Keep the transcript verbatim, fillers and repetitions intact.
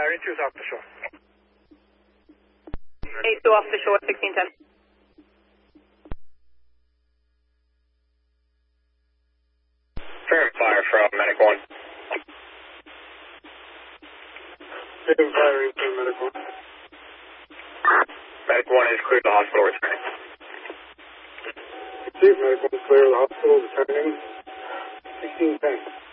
Bearing two off the shore. eight two off the shore, sixteen ten. Fair fire from Medic one. Fair firing from Medic one. Medic one is clear to the hospital returning. Chief, Medic one clear to the hospital returning. sixteen ten.